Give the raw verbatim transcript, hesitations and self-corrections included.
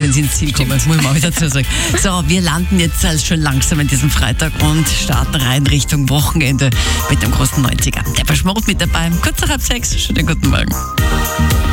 wenn sie ins Ziel kommen, muss man auch wieder dazu sagen. So, wir landen jetzt also schon langsam in diesem Freitag und starten rein Richtung Wochenende mit dem großen neunziger. Der Verschmort mit dabei. Kurz nach halb sechs. Schönen guten Morgen.